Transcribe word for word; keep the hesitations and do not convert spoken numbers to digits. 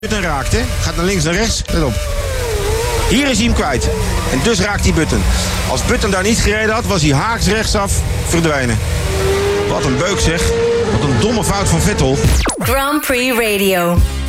Button raakt, hè? Gaat naar links, naar rechts. Let op. Hier is hij hem kwijt. En dus raakt hij Button. Als Button daar niet gereden had, was hij haaks rechtsaf verdwijnen. Wat een beuk zeg. Wat een domme fout van Vettel. Grand Prix Radio.